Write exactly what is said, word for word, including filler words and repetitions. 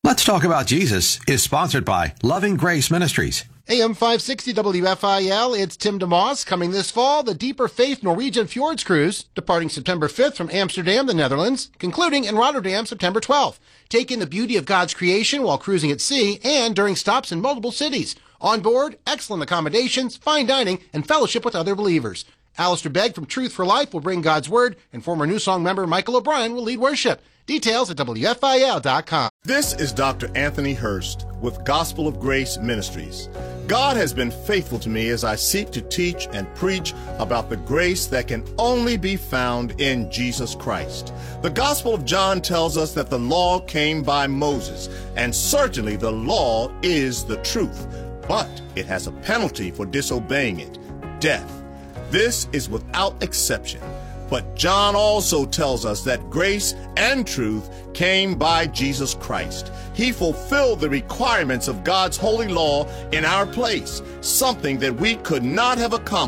Let's Talk About Jesus is sponsored by Loving Grace Ministries. A M five sixty W F I L, it's Tim DeMoss. Coming this fall, the Deeper Faith Norwegian Fjords Cruise, departing September fifth from Amsterdam, the Netherlands, concluding in Rotterdam September twelfth. Take in the beauty of God's creation while cruising at sea and during stops in multiple cities. On board, excellent accommodations, fine dining, and fellowship with other believers. Alistair Begg from Truth for Life will bring God's Word, and former New Song member Michael O'Brien will lead worship. Details at W F I L dot com. This is Doctor Anthony Hurst with Gospel of Grace Ministries. God has been faithful to me as I seek to teach and preach about the grace that can only be found in Jesus Christ. The Gospel of John tells us that the law came by Moses, and certainly the law is the truth, but it has a penalty for disobeying it, death. This is without exception. But John also tells us that grace and truth came by Jesus Christ. He fulfilled the requirements of God's holy law in our place, something that we could not have accomplished